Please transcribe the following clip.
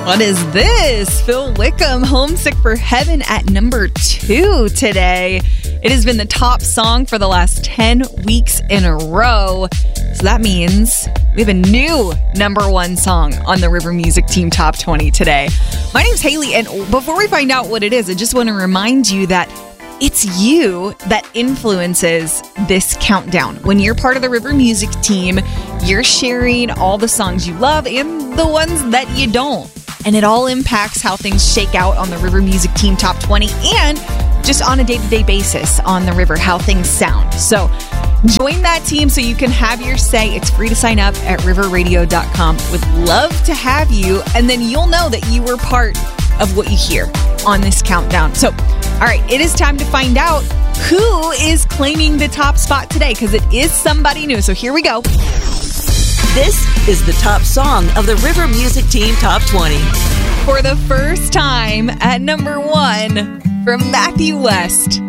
What is this? Phil Wickham, Homesick for Heaven at number 2 today. It has been the top song for the last 10 weeks in a row. So that means we have a new number 1 song on the River Music Team Top 20 today. My name's Haley, and before we find out what it is, I just want to remind you that it's you that influences this countdown. When you're part of the River Music Team, you're sharing all the songs you love and the ones that you don't. And it all impacts how things shake out on the River Music Team Top 20 and just on a day-to-day basis on the river, how things sound. So join that team so you can have your say. It's free to sign up at riverradio.com. Would love to have you, and then you'll know that you were part of what you hear on this countdown. So, all right, it is time to find out who is claiming the top spot today, because it is somebody new. So here we go. This is the top song of the River Music Team Top 20. For the first time at number 1 from Matthew West,